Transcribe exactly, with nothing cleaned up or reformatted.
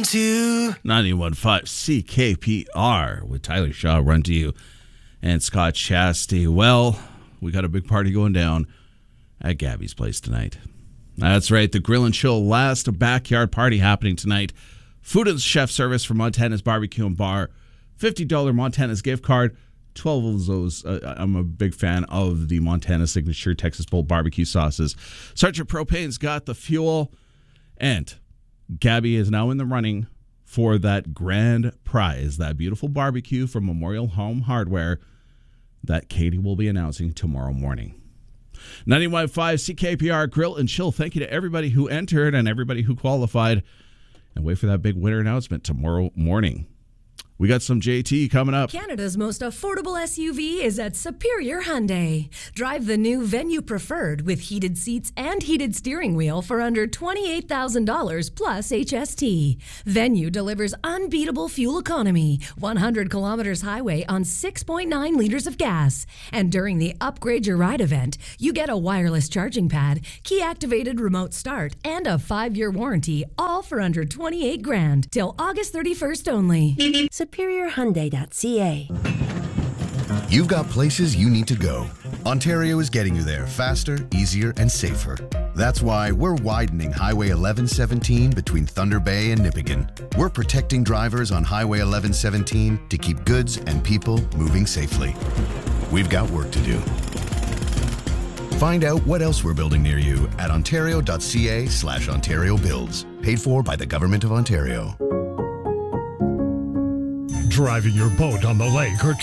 to ninety-one point five C K P R with Tyler Shaw, Run to You, and Scott Chasty. Well, we got a big party going down at Gabby's place tonight. That's right, the Grill and Chill last backyard party happening tonight. Food and chef service for Montana's Barbecue and Bar. fifty dollars Montana's gift card. twelve of those. Uh, I'm a big fan of the Montana Signature Texas Bold barbecue sauces. Sergeant Propane's got the fuel. And Gabby is now in the running for that grand prize, that beautiful barbecue from Memorial Home Hardware that Katie will be announcing tomorrow morning. ninety-one point five C K P R Grill and Chill. Thank you to everybody who entered and everybody who qualified. And wait for that big winner announcement tomorrow morning. We got some J T coming up. Canada's most affordable S U V is at Superior Hyundai. Drive the new Venue Preferred with heated seats and heated steering wheel for under twenty-eight thousand dollars plus H S T. Venue delivers unbeatable fuel economy, one hundred kilometers highway on six point nine liters of gas. And during the Upgrade Your Ride event, you get a wireless charging pad, key-activated remote start, and a five-year warranty, all for under twenty-eight grand till August thirty-first only. superior hyundai dot c a. You've got places you need to go. Ontario is getting you there faster, easier, and safer. That's why we're widening Highway eleven seventeen between Thunder Bay and Nipigon. We're protecting drivers on Highway eleven seventeen to keep goods and people moving safely. We've got work to do. Find out what else we're building near you at ontario dot c a slash Ontario Builds. Paid for by the Government of Ontario. Driving your boat on the lake or